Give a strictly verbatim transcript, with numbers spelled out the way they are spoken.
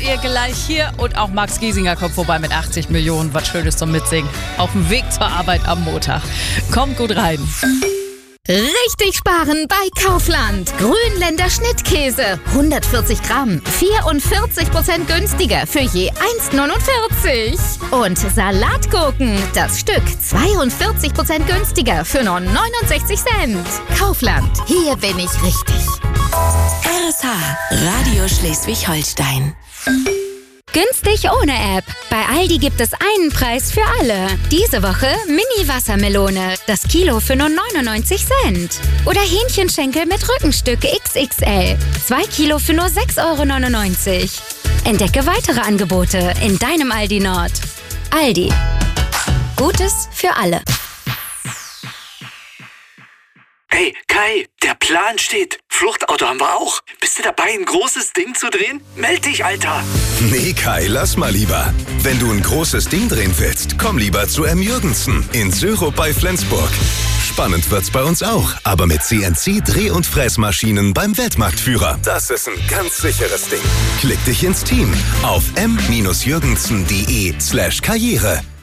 ihr gleich hier. Und auch Max Giesinger kommt vorbei mit achtzig Millionen. Was Schönes zum Mitsingen. Auf dem Weg zur Arbeit am Montag. Kommt gut rein. Richtig sparen bei Kaufland. Grünländer Schnittkäse. hundertvierzig Gramm. vierundvierzig Prozent günstiger für je eins neunundvierzig. Und Salatgurken. Das Stück zweiundvierzig Prozent günstiger für nur neunundsechzig Cent. Kaufland. Hier bin ich richtig. R S H. Radio Schleswig-Holstein. Günstig ohne App. Bei Aldi gibt es einen Preis für alle. Diese Woche Mini-Wassermelone. Das Kilo für nur neunundneunzig Cent. Oder Hähnchenschenkel mit Rückenstück X X L. Zwei Kilo für nur sechs Euro neunundneunzig. Entdecke weitere Angebote in deinem Aldi Nord. Aldi. Gutes für alle. Hey, Kai, der Plan steht. Fluchtauto haben wir auch. Bist du dabei, ein großes Ding zu drehen? Meld dich, Alter. Nee, Kai, lass mal lieber. Wenn du ein großes Ding drehen willst, komm lieber zu M. Jürgensen in Syrup bei Flensburg. Spannend wird's bei uns auch, aber mit C N C-Dreh- und Fräsmaschinen beim Weltmarktführer. Das ist ein ganz sicheres Ding. Klick dich ins Team auf m-jürgensen.de slash Karriere.